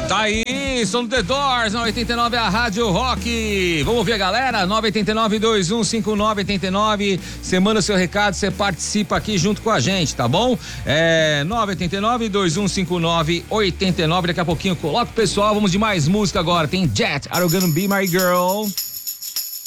Tá aí, som do The Doors, na 89 a Rádio Rock. Vamos ver, galera? 989-2159-89. Você manda o seu recado, você participa aqui junto com a gente, tá bom? 989-2159-89. Daqui a pouquinho coloca o pessoal, vamos de mais música agora. Tem Jet, Are You Gonna Be My Girl?